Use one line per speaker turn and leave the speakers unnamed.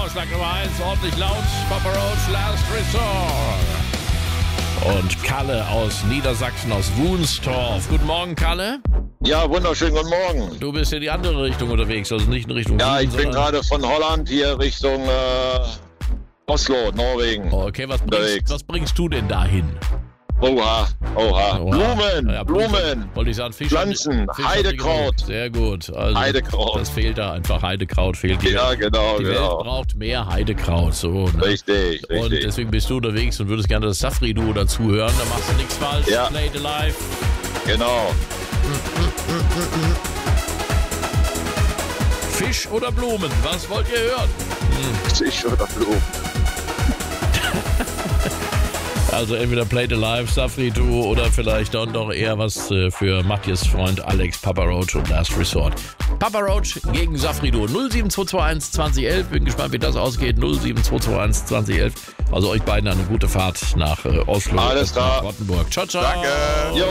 Vorschlag Nummer 1, ordentlich laut, Papa Roach, Last Resort. Und Kalle aus Niedersachsen, aus Wunstorf. Guten Morgen, Kalle.
Ja, wunderschönen guten Morgen.
Du bist in die andere Richtung unterwegs, also nicht in Richtung
Ja,
Wien,
ich bin gerade von Holland hier Richtung Oslo, Norwegen.
Okay, was bringst du denn dahin?
Oha. Blumen,
Ja,
Blumen,
wollte ich sagen,
Pflanzen, Heidekraut.
Sehr gut. Also,
Heidekraut.
Das fehlt da einfach. Heidekraut fehlt hier.
Ja, genau,
Die Welt braucht mehr Heidekraut. So, ne?
Richtig.
Und deswegen bist du unterwegs und würdest gerne das Safri-Duo dazu hören. Da machst du nichts falsch.
Ja.
Play it alive.
Genau.
Fisch oder Blumen? Was wollt ihr hören?
Fisch oder Blumen.
Also entweder Play it alive, Safri-Duo oder vielleicht dann doch eher was für Matthias Freund Alex, Papa Roach und Last Resort. Papa Roach gegen Safri-Duo 07221 2011. Bin gespannt, wie das ausgeht. 07221 2011. Also euch beiden eine gute Fahrt nach Oslo.
Alles klar.
Nach Rottenburg. Ciao, ciao.
Danke. Jo.